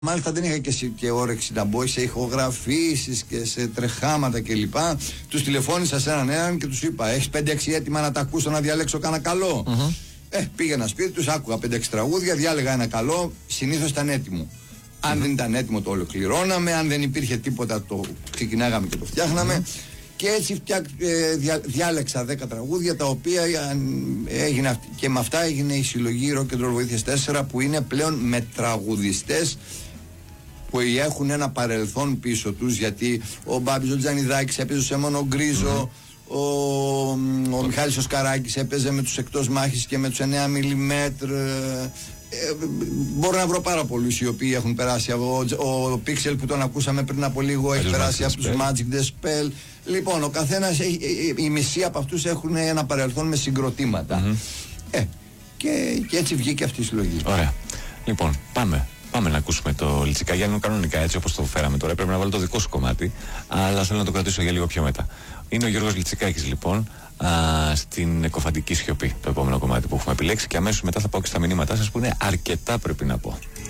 Μάλιστα δεν είχα και όρεξη να μπω σε ηχογραφήσεις και σε τρεχάματα κλπ. Τους τηλεφώνησα σε έναν και τους είπα: έχεις 5-6 έτοιμα να τα ακούσω, να διαλέξω κανένα καλό? Πήγαινα σπίτι τους, άκουγα 5-6 τραγούδια, διάλεγα ένα καλό, συνήθως ήταν έτοιμο. Αν δεν ήταν έτοιμο το ολοκληρώναμε, αν δεν υπήρχε τίποτα το ξεκινάγαμε και το φτιάχναμε. Και έτσι διάλεξα 10 τραγούδια, τα οποία έγινε, και με αυτά έγινε η συλλογή Rock and Roll Βοήθειες 4, που είναι πλέον με τραγουδιστές που έχουν ένα παρελθόν πίσω τους, γιατί ο Μπάμπης ο Τζανιδάκης έπαιζε σε Μόνο Γκρίζο, ο Μιχάλης ο Σκαράκης έπαιζε με τους Εκτός Μάχης και με τους 9 mm. Μπορώ να βρω πάρα πολλούς οι οποίοι έχουν περάσει. Ο Πίξελ που τον ακούσαμε πριν από λίγο έχει περάσει από τους Magic The Spell. Λοιπόν, ο καθένας, οι μισοί από αυτούς έχουν ένα παρελθόν με συγκροτήματα. Και έτσι βγήκε αυτή η συλλογή. Ωραία. Λοιπόν, πάμε να ακούσουμε το Λιτσικαγιάννη κανονικά, έτσι όπως το φέραμε τώρα. Πρέπει να βάλω το δικό σου κομμάτι, αλλά θέλω να το κρατήσω για λίγο πιο μετά. Είναι ο Γιώργος Λιτσικάκης, λοιπόν, στην Εκοφαντική Σιωπή, το επόμενο κομμάτι που έχουμε επιλέξει, και αμέσως μετά θα πάω και στα μηνύματά σας που είναι αρκετά, πρέπει να πω.